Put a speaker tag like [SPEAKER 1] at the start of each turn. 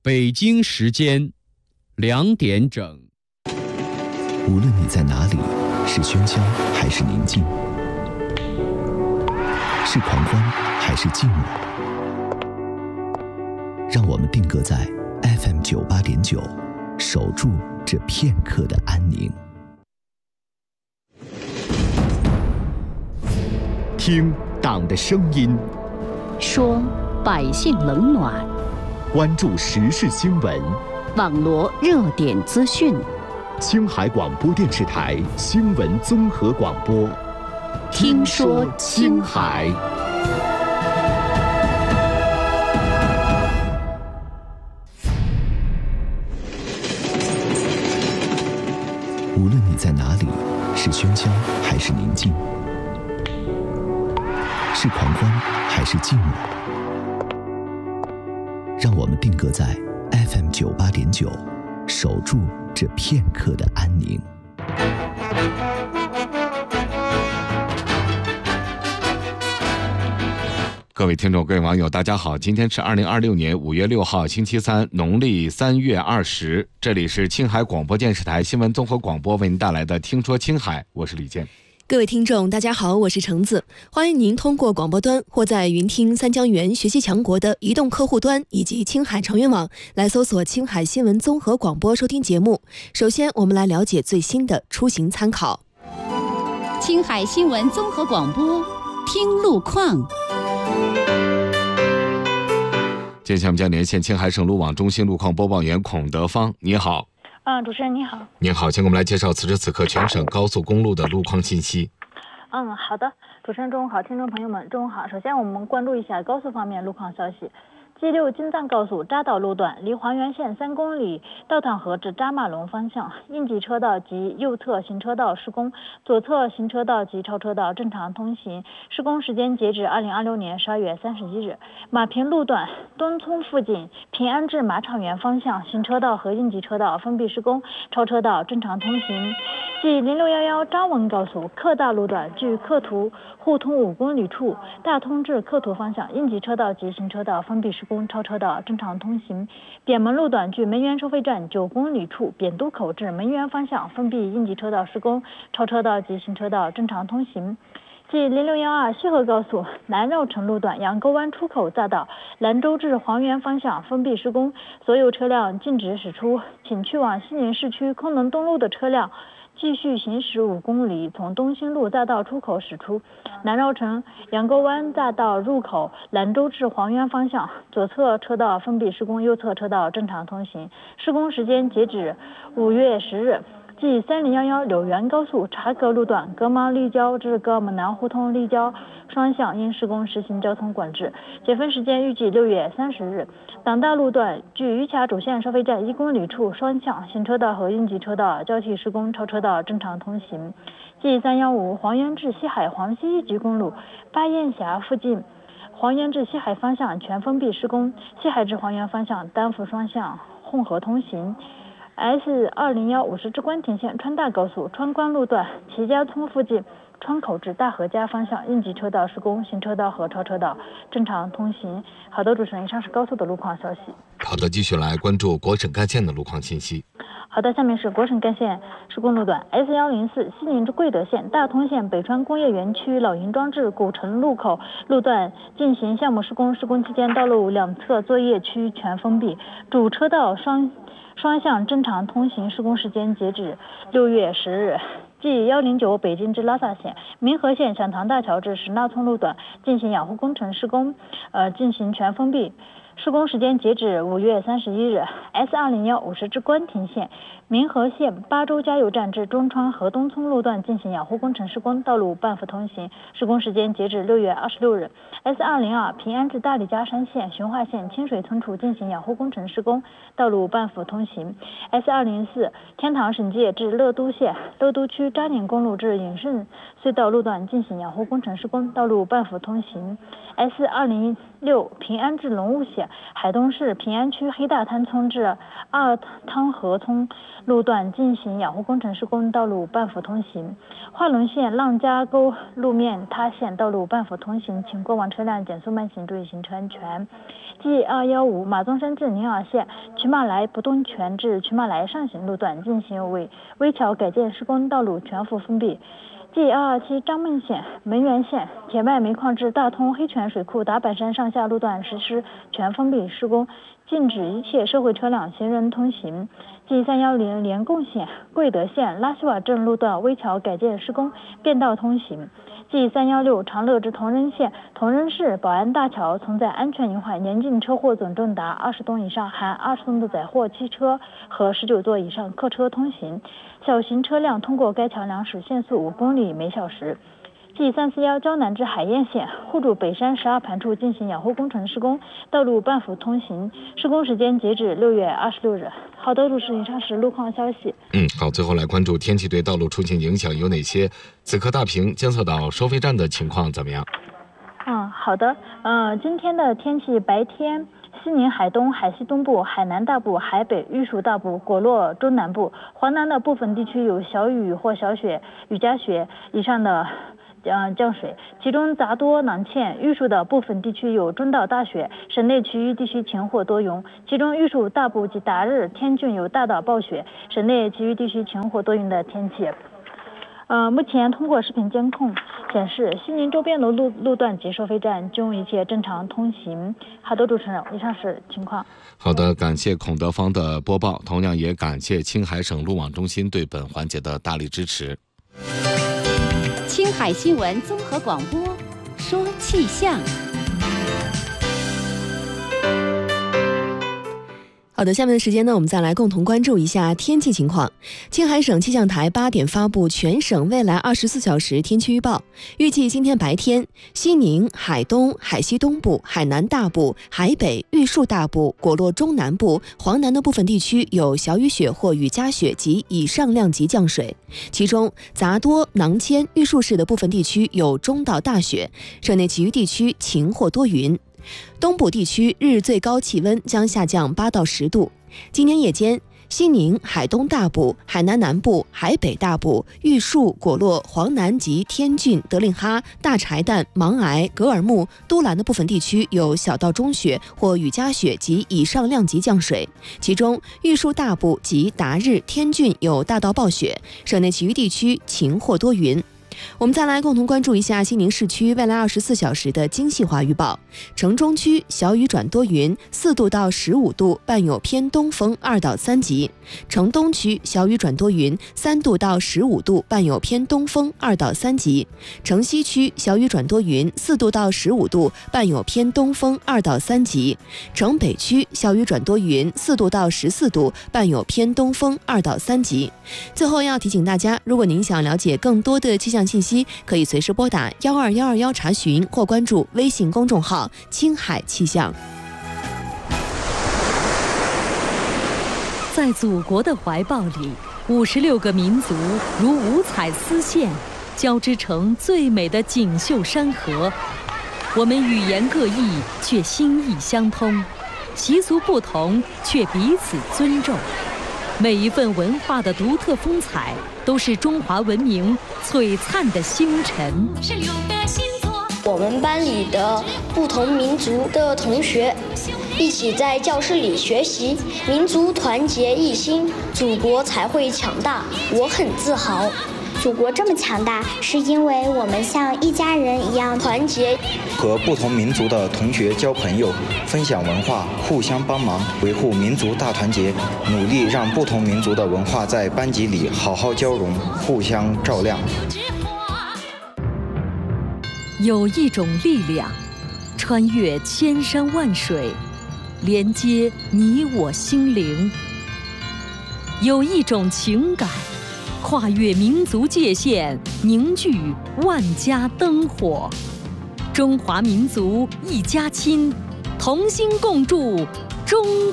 [SPEAKER 1] 北京时间2点整。
[SPEAKER 2] 无论你在哪里，是喧嚣还是宁静，是狂欢还是寂寞，让我们定格在 FM 98.9，守住这片刻的安宁。听党的声音，
[SPEAKER 3] 说百姓冷暖，
[SPEAKER 2] 关注时事新闻，
[SPEAKER 3] 网罗热点资讯。
[SPEAKER 2] 青海广播电视台新闻综合广播，
[SPEAKER 3] 听说青海。
[SPEAKER 2] 无论你在哪里，是喧嚣还是宁静，是狂欢还是寂寞，让我们定格在 FM 98.9，守住这片刻的安宁。
[SPEAKER 4] 各位听众，各位网友，大家好！今天是2026年5月6号，星期三，农历3月20。这里是青海广播电视台新闻综合广播为您带来的《听说青海》，我是李健。
[SPEAKER 5] 各位听众大家好，我是橙子，欢迎您通过广播端或在云听三江源学习强国的移动客户端以及青海长源网来搜索青海新闻综合广播收听节目。首先我们来了解最新的出行参考。
[SPEAKER 3] 青海新闻综合广播，听路况。
[SPEAKER 4] 接下来我们将连线青海省路网中心路况播报员孔德芳，你好。
[SPEAKER 6] 主持人你好。
[SPEAKER 4] 您好，请给我们来介绍此时此刻全省高速公路的路况信息。
[SPEAKER 6] 好的，主持人中午好，听众朋友们中午好。首先我们关注一下高速方面路况消息。G6京藏高速扎道路段离黄原县3公里，道坦河至扎马龙方向，应急车道及右侧行车道施工，左侧行车道及超车道正常通行。施工时间截止2026年12月31日。马坪路段东村附近平安至马场园方向，行车道和应急车道封闭施工，超车道正常通行。G0611张文高速克大路段距克图互通5公里处，大通至克图方向，应急车道及行车道封闭施工，超车道正常通行。扁门路段距门源收费站9公里处，扁都口至门源方向，封闭应急车道施工，超车道及行车道正常通行。G0612西河高速南绕城路段杨沟湾出口匝道兰州至黄原方向封闭施工，所有车辆禁止驶出，请去往西宁市区空能东路的车辆继续行驶5公里，从东兴路匝道出口驶出。南绕城杨沟湾匝道入口兰州至黄原方向，左侧车道封闭施工，右侧车道正常通行。施工时间截止5月10日。G3011柳源高速察格路段格芒立交至格姆南胡同立交双向因施工实行交通管制，解封时间预计6月30日。党大路段距榆卡主线收费站1公里处，双向行车道和应急车道交替施工，超车道正常通行。G315黄原至西海黄西一级公路巴彦峡附近，黄原至西海方向全封闭施工，西海至黄原方向单幅双向混合通行。S20150至关田县川大高速川关路段齐家村附近，川口至大河家方向应急车道施工，行车道和超车道正常通行。好的，主持人，以上是高速的路况消息。
[SPEAKER 4] 好的，继续来关注国省干线的路况信息。
[SPEAKER 6] 好的，下面是国省干线施工路段 S104西宁至贵德县大通县北川工业园区老营庄至古城路口路段进行项目施工，施工期间道路两侧作业区全封闭，主车道双向正常通行，施工时间截止6月10日。G109北京至拉萨县民和县响堂大桥至石那村路段进行养护工程施工，进行全封闭。施工时间截止5月31日。S20150至关田县民和县巴州加油站至中川河东村路段进行养护工程施工，道路半幅通行，施工时间截止6月26日。S202平安至大理家山县循化县清水村处进行养护工程施工，道路半幅通行。S204天堂省界至乐都县乐都区扎岭公路至隐胜隧道路段进行养护工程施工，道路半幅通行。S206 6平安至龙雾线海东市平安区黑大滩村至二汤河村路段进行养护工程施工，道路半幅通行。化龙线浪家沟路面塌陷，道路半幅通行，请过往车辆减速慢行，注意行车安全。G215马宗山至宁洱县渠马来不东泉至渠马来上行路段进行微桥改建施工，道路全幅封闭。G227张孟县门源县铁脉煤矿至大通黑泉水库达坂山上下路段实施全封闭施工，禁止一切社会车辆行人通行。G310连贡县贵德县拉西瓦镇路段微桥改建施工，便道通行。G316长乐至同仁县同仁市宝安大桥存在安全隐患，严禁车祸总重达20吨以上含20吨的载货汽车和19座以上客车通行，小型车辆通过该桥梁时限速5公里每小时。G341胶南至海晏县互助北山12盘处进行养护工程施工，道路半幅通行，施工时间截止6月26日。好的，主持人，以上是路况消息。
[SPEAKER 4] 好，最后来关注天气对道路出行影响有哪些？此刻大坪监测到收费站的情况怎么样？
[SPEAKER 6] 好的，今天的天气，白天西宁海东、海西东部、海南大部、海北、玉树大部、果洛中南部、华南的部分地区有小雨或小雪、雨夹雪以上的降水，其中杂多、囊谦、玉树的部分地区有中到大雪，省内其余地区晴或多云，其中玉树大部及达日、天峻有大到暴雪，省内其余地区晴或多云的天气。目前通过视频监控显示，西宁周边的路段及收费站均一切正常通行。好的，主持人，以上是情况。
[SPEAKER 4] 好的，感谢孔德芳的播报，同样也感谢青海省路网中心对本环节的大力支持。
[SPEAKER 3] 青海新闻综合广播，说气象。
[SPEAKER 5] 好的，下面的时间呢，我们再来共同关注一下天气情况。青海省气象台8点发布全省未来24小时天气预报，预计今天白天，西宁、海东、海西东部、海南大部、海北、玉树大部、果洛中南部、黄南的部分地区有小雨雪或雨夹雪及以上量级降水，其中杂多、囊谦、玉树市的部分地区有中到大雪，省内其余地区晴或多云。东部地区日最高气温将下降8到10度。今天夜间，西宁、海东大部、海南南部、海北大部、玉树、果洛、黄南及天峻、德令哈、大柴旦、勐崖、格尔木、都兰的部分地区有小到中雪或雨夹雪及以上量级降水，其中玉树大部及达日、天峻有大到暴雪，省内其余地区晴或多云。我们再来共同关注一下西宁市区未来24小时的精细化预报。城中区小雨转多云，4度到15度，伴有偏东风2到3级。城东区小雨转多云，3度到15度，伴有偏东风2到3级。城西区小雨转多云，4度到15度，伴有偏东风2到3级。城北区小雨转多云，4度到14度，伴有偏东风2到3级。最后要提醒大家，如果您想了解更多的气象信息，可以随时拨打12121查询或关注微信公众号青海气象。
[SPEAKER 7] 在祖国的怀抱里，56个民族如五彩丝线，交织成最美的锦绣山河。我们语言各异，却心意相通；习俗不同，却彼此尊重。每一份文化的独特风采，都是中华文明璀璨的星辰。
[SPEAKER 8] 我们班里的不同民族的同学一起在教室里学习，民族团结一心，祖国才会强大。我很自豪。
[SPEAKER 9] 祖国这么强大，是因为我们像一家人一样团结。
[SPEAKER 10] 和不同民族的同学交朋友，分享文化，互相帮忙，维护民族大团结，努力让不同民族的文化在班级里好好交融，互相照亮。
[SPEAKER 7] 有一种力量，穿越千山万水，连接你我心灵；有一种情感，跨越民族界限，凝聚万家灯火。中华民族一家亲，同心共筑中